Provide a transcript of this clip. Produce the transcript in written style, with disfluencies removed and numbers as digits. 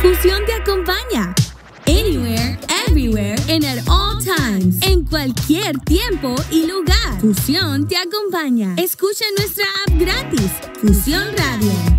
Fusión te acompaña. Anywhere, everywhere, and at all times. En cualquier tiempo y lugar. Fusión te acompaña. Escucha nuestra app gratis. Fusión Radio.